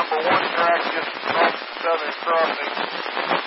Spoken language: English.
number 1 track just off the Southern Crossing.